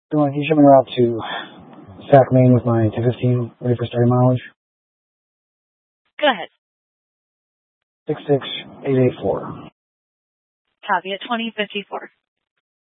Can you show me route to Sac, Maine with my 215 ready for starting mileage? Go ahead. 66884. Copy at 2054.